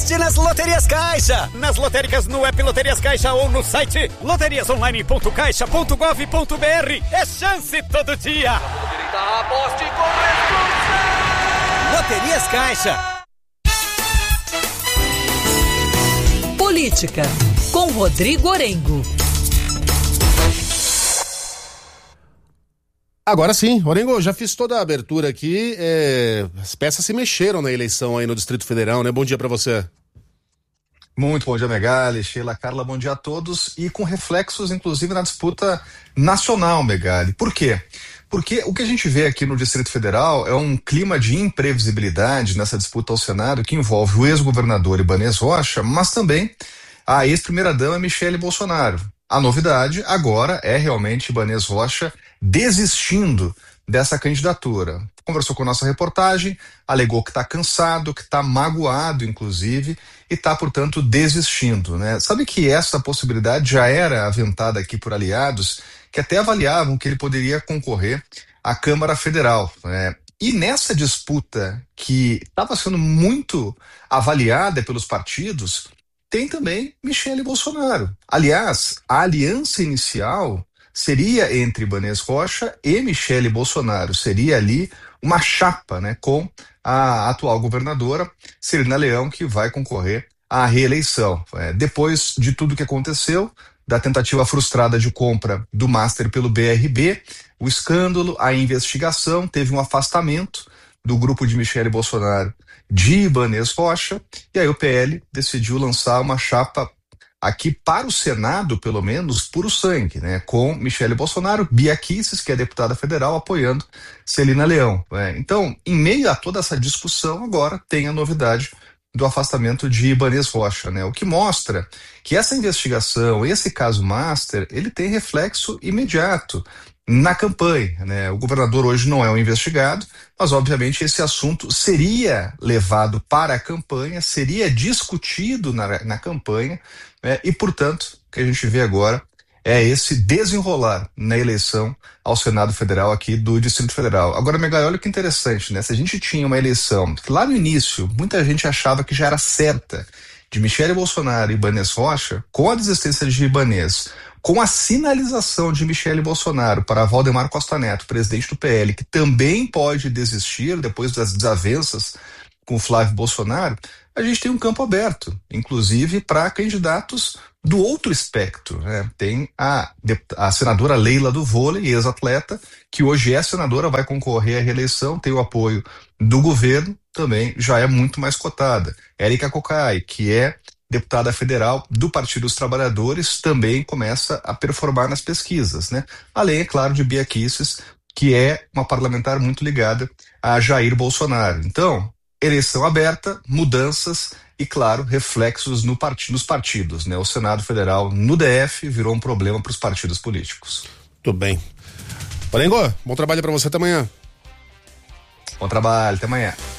aposte nas Loterias Caixa. Nas lotéricas no app Loterias Caixa ou no site loteriasonline.caixa.gov.br. É chance todo dia. Aposte com responsabilidade. Loterias Caixa. Política, com Rodrigo Orengo. Agora sim, Orengo, já fiz toda a abertura aqui, as peças se mexeram na eleição aí no Distrito Federal, né? Bom dia pra você. Muito bom dia, Megali, Sheila, Carla, bom dia a todos, e com reflexos inclusive na disputa nacional, Megali. Por quê? Porque o que a gente vê aqui no Distrito Federal é um clima de imprevisibilidade nessa disputa ao Senado que envolve o ex-governador Ibanez Rocha, mas também a ex-primeira-dama Michele Bolsonaro. A novidade agora é realmente Ibanez Rocha desistindo dessa candidatura. Conversou com a nossa reportagem, alegou que está cansado, que está magoado, inclusive, e está, portanto, desistindo, né? Sabe que essa possibilidade já era aventada aqui por aliados que até avaliavam que ele poderia concorrer à Câmara Federal, né? E nessa disputa que estava sendo muito avaliada pelos partidos, tem também Michele Bolsonaro. Aliás, a aliança inicial seria entre Ibanez Rocha e Michele Bolsonaro. Seria ali uma chapa, né, com a atual governadora Celina Leão, que vai concorrer à reeleição. Depois de tudo que aconteceu, da tentativa frustrada de compra do Master pelo BRB, o escândalo, a investigação, teve um afastamento do grupo de Michele Bolsonaro de Ibanez Rocha, e aí o PL decidiu lançar uma chapa aqui para o Senado, pelo menos, puro sangue, né? Com Michele Bolsonaro, Bia Kicis, que é deputada federal, apoiando Celina Leão. Então, em meio a toda essa discussão, agora tem a novidade do afastamento de Ibanez Rocha, né? O que mostra que essa investigação, esse caso Master, ele tem reflexo imediato na campanha, né? O governador hoje não é um investigado, mas obviamente esse assunto seria levado para a campanha, seria discutido na campanha, né? E portanto, o que a gente vê agora é esse desenrolar na eleição ao Senado Federal aqui do Distrito Federal. Agora, Megali, olha que interessante, né? Se a gente tinha uma eleição que lá no início muita gente achava que já era certa, de Michele Bolsonaro e Ibanez Rocha, com a desistência de Ibanez, com a sinalização de Michele Bolsonaro para Valdemar Costa Neto, presidente do PL, que também pode desistir depois das desavenças com Flávio Bolsonaro, a gente tem um campo aberto, inclusive para candidatos do outro espectro, né? Tem a senadora Leila do Vôlei, ex-atleta, que hoje é senadora, vai concorrer à reeleição, tem o apoio do governo, também já é muito mais cotada. Érica Cocai, que é deputada federal do Partido dos Trabalhadores, também começa a performar nas pesquisas, né? Além, é claro, de Bia Kicis, que é uma parlamentar muito ligada a Jair Bolsonaro. Então, eleição aberta, mudanças e, claro, reflexos nos partidos, né? O Senado Federal no DF virou um problema para os partidos políticos. Tudo bem. Orengo, bom trabalho para você, até amanhã. Bom trabalho, até amanhã.